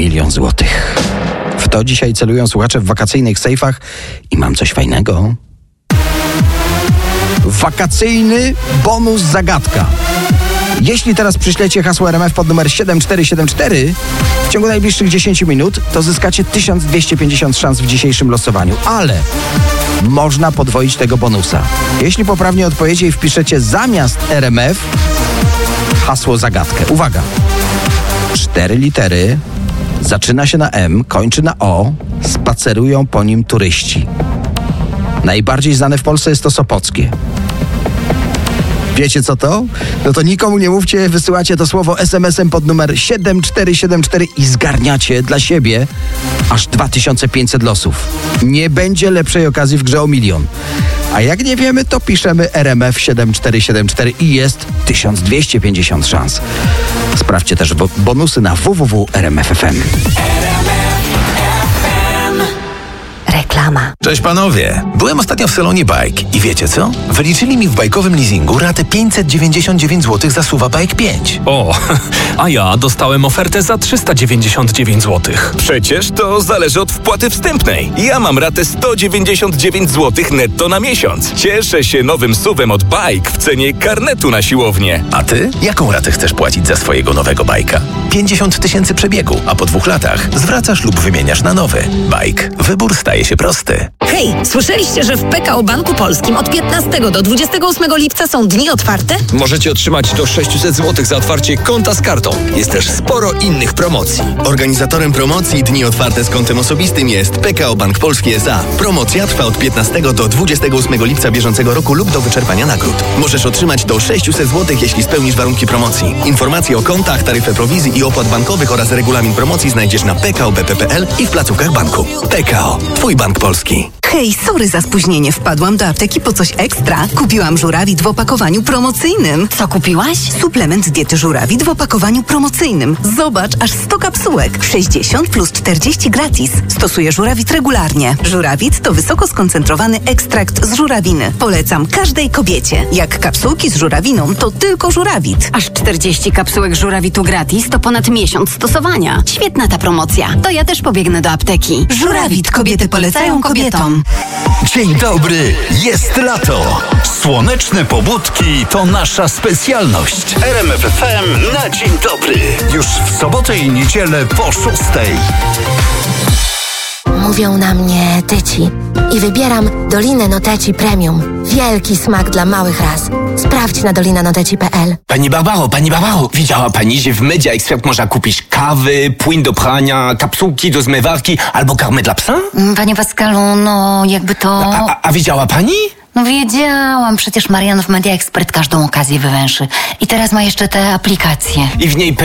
1 000 000 złotych. W to dzisiaj celują słuchacze w wakacyjnych sejfach i mam coś fajnego. Wakacyjny bonus zagadka. Jeśli teraz przyślecie hasło RMF pod numer 7474 w ciągu najbliższych 10 minut, to zyskacie 1250 szans w dzisiejszym losowaniu. Ale można podwoić tego bonusa. Jeśli poprawnie odpowiecie i wpiszecie zamiast RMF hasło zagadkę. Uwaga! 4 litery, zaczyna się na M, kończy na O, spacerują po nim turyści. Najbardziej znane w Polsce jest to Sopockie. Wiecie co to? No to nikomu nie mówcie, wysyłacie to słowo SMS-em pod numer 7474 i zgarniacie dla siebie aż 2500 losów. Nie będzie lepszej okazji w grze o 1 000 000. A jak nie wiemy, to piszemy RMF 7474 i jest 1250 szans. Sprawdźcie też bonusy na www.rmf.fm. Reklama. Cześć panowie, byłem ostatnio w salonie Bike i wiecie co? Wyliczyli mi w bajkowym leasingu ratę 599 zł za Suwa Bike 5. O, a ja dostałem ofertę za 399 zł. Przecież to zależy od wpłaty wstępnej. Ja mam ratę 199 zł netto na miesiąc. Cieszę się nowym SUV-em od Bike w cenie karnetu na siłownię. A ty? Jaką ratę chcesz płacić za swojego nowego bajka? 50 000 przebiegu, a po 2 latach zwracasz lub wymieniasz na nowy. Bike. Wybór staje się prosty. Hej, słyszeliście, że w PKO Banku Polskim od 15 do 28 lipca są dni otwarte? Możecie otrzymać do 600 zł za otwarcie konta z kartą. Jest też sporo innych promocji. Organizatorem promocji Dni Otwarte z kontem osobistym jest PKO Bank Polski S.A. Promocja trwa od 15 do 28 lipca bieżącego roku lub do wyczerpania nagród. Możesz otrzymać do 600 zł, jeśli spełnisz warunki promocji. Informacje o kontach, taryfę prowizji i opłat bankowych oraz regulamin promocji znajdziesz na pkobp.pl i w placówkach banku. PKO. Twój bank polski. Hej, sorry za spóźnienie. Wpadłam do apteki po coś ekstra. Kupiłam żurawit w opakowaniu promocyjnym. Co kupiłaś? Suplement diety żurawit w opakowaniu promocyjnym. Zobacz, aż 100 kapsułek. 60 plus 40 gratis. Stosuję żurawit regularnie. Żurawit to wysoko skoncentrowany ekstrakt z żurawiny. Polecam każdej kobiecie. Jak kapsułki z żurawiną, to tylko żurawit. Aż 40 kapsułek żurawitu gratis to ponad miesiąc stosowania. Świetna ta promocja. To ja też pobiegnę do apteki. Żurawit. Kobiety polecają kobietom. Dzień dobry, jest lato. Słoneczne pobudki to nasza specjalność. RMF FM na dzień dobry. Już w sobotę i niedzielę po 6:00. Mówią na mnie Tyci i wybieram Dolinę Noteci Premium. Wielki smak dla małych ras. Sprawdź na dolinanoteci.pl. Pani Barbaro, widziała pani, że w Media Expert można kupić kawy, płyn do prania, kapsułki do zmywarki albo karmę dla psa? Panie Pascalu, no jakby to... A widziała pani? No wiedziałam, przecież Marian w Media Expert każdą okazję wywęszy. I teraz ma jeszcze te aplikacje. I w niej